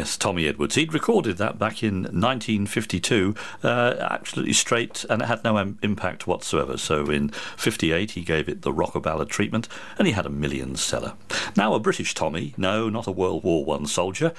Yes, Tommy Edwards. He'd recorded that back in 1952, absolutely straight, and it had no impact whatsoever. So in 58, he gave it the rocker ballad treatment, and he had a million seller. Now a British Tommy, no, not a World War I soldier,